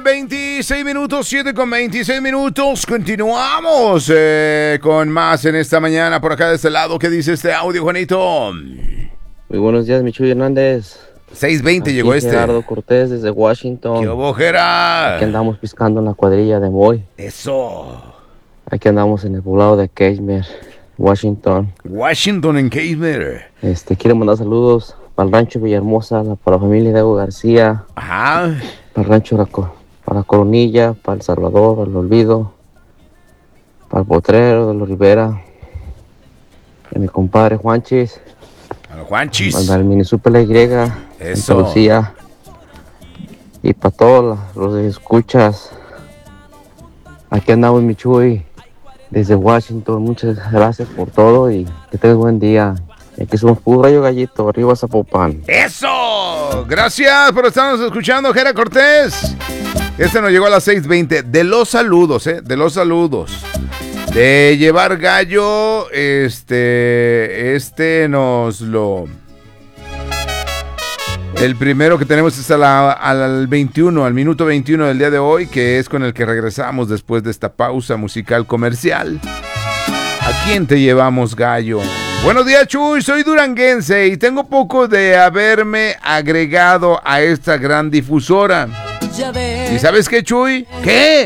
26 minutos, 7 con 26 minutos. Continuamos con más en esta mañana por acá de este lado. ¿Qué dice este audio, Juanito? Muy buenos días, mi Chuy Hernández. 6:20 Aquí llegó este. Gerardo Cortés desde Washington. ¡Qué ojera! Aquí andamos piscando en la cuadrilla de Moy. Eso. Aquí andamos en el poblado de Keimer, Washington. Washington en Keimer. Quiero mandar saludos para el rancho Villahermosa, para la familia de Hugo García. Ajá. Para el rancho para Coronilla, para El Salvador, para El Olvido, para el Potrero de los Rivera, para mi compadre Juanchis. Juanchis. Para el Mini Super La Y, Eso. Santa Lucía. Y para todos los escuchas. Aquí andamos, mi Chuy, desde Washington. Muchas gracias por todo y que tengas buen día. Aquí somos puro Rayo Gallito, arriba Zapopan. ¡Eso! Gracias por estarnos escuchando, Gera Cortés. Este nos llegó a las 6:20. De los saludos, de los saludos. De llevar gallo, nos lo... El primero que tenemos es al 21, al minuto 21 del día de hoy, que es con el que regresamos después de esta pausa musical comercial. ¿A quién te llevamos, gallo? Buenos días, Chuy, soy duranguense y tengo poco de haberme agregado a esta gran difusora. ¿Y sabes qué, Chuy? ¿Qué?